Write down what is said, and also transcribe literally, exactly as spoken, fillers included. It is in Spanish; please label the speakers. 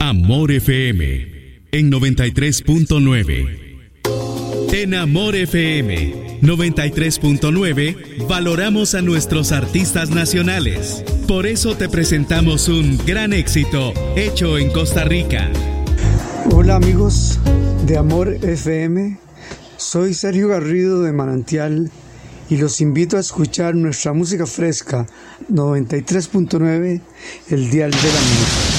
Speaker 1: Amor F M en noventa y tres punto nueve. En Amor F M noventa y tres punto nueve valoramos a nuestros artistas nacionales. Por eso te presentamos un gran éxito hecho en Costa Rica.
Speaker 2: Hola amigos de Amor F M, soy Sergio Garrido de Manantial y los invito a escuchar nuestra música fresca noventa y tres punto nueve, el dial de la música.